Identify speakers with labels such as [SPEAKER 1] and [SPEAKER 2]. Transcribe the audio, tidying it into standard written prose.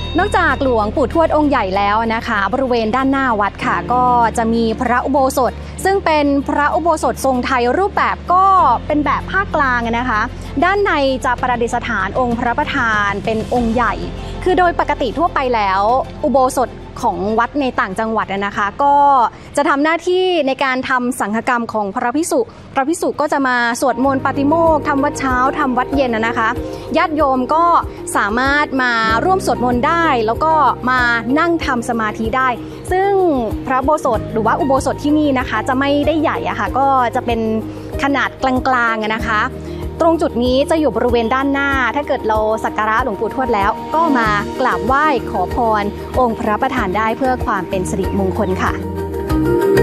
[SPEAKER 1] นอกจากหลวงปู่ทวดองค์ใหญ่แล้วนะคะบริเวณด้านหน้าวัดค่ะก็จะมีพระอุโบสถซึ่งเป็นพระอุโบสถทรงไทยรูปแบบก็เป็นแบบภาคกลางนะคะด้านในจะประดิษฐานองค์พระประธานเป็นองค์ใหญ่คือโดยปกติทั่วไปแล้วอุโบสถของวัดในต่างจังหวัดนะคะก็จะทำหน้าที่ในการทำสังฆกรรมของพระภิกษุก็จะมาสวดมนต์ปาฏิโมกข์ทำวัดเช้าทำวัดเย็นนะคะญาติโยมก็สามารถมาร่วมสวดมนต์ได้แล้วก็มานั่งทำสมาธิได้ซึ่งพระอุโบสถหรือว่าอุโบสถที่นี่นะคะจะไม่ได้ใหญ่อะค่ะก็จะเป็นขนาดกลางๆนะคะตรงจุดนี้จะอยู่บริเวณด้านหน้าถ้าเกิดเราสักการะหลวงปู่ทวดแล้วก็มากราบไหว้ขอพรองค์พระประธานได้เพื่อความเป็นสิริมงคลค่ะ